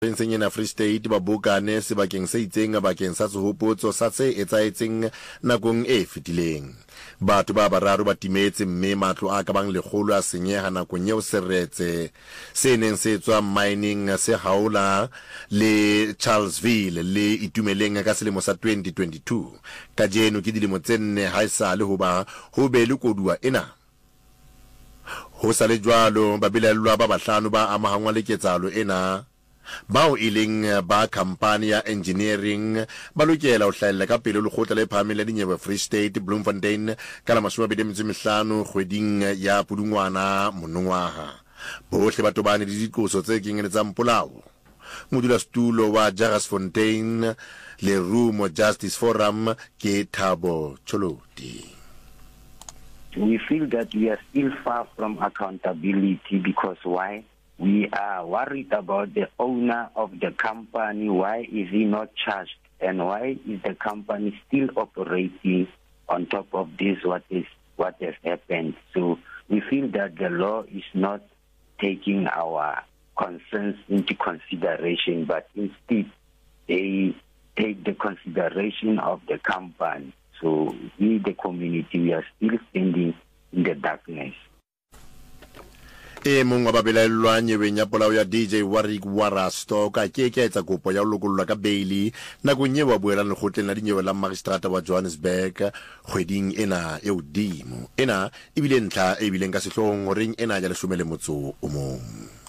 Provinseng ena Free State ba bokane sebakeng se itseng bakeng sa sehopotso sa se etsaetseng nakong e fetileng. Batho ba bararo ba timetse mme matlo a ka bang lekgolo a senyeha nakong eo seretse se neng se tswa mining se haula le Charlesville le itumeleng ka selemo sa 2022. Ka jeno ke dilemo tse 4 ha esale hoba ho be le kodua ena. Ho sa le jwalo babelellwa ba bahlano ba amahangwa le ketsahalo ena bao ileng ba kampani ya engineering ba lokela ho hlahella ka pele lekgotla le phahameng la dinyewe Free State Bloemfontein ka la 25 kgweding ya Pudungwana monongwaha. Bohle ba tobane le diqoso tse kenyeletsang polao. Modulasetulo wa Jagersfontein le Rumo Justice Forum ke Thabo Choloti. We feel that we are still far from accountability because why? We are worried about the owner of the company. Why is he not charged? And why is the company still operating on top of this? What has happened? So we feel that the law is not taking our concerns into consideration, but instead they take the consideration of the company. So we, the community, we are still standing in the darkness. Mong wa babelellwa nyeweng ya polao ya DJ Warwick Warasto ka ke etsa kopo ya ho lokollwa ka baili nakong eo wa boelang lekgotleng la dinyewe la magistrata wa Johannesburg kgweding ena e hodimo. Ena ebile ntlha e bileng ka sehloohong horeng ena ya 10 o mong.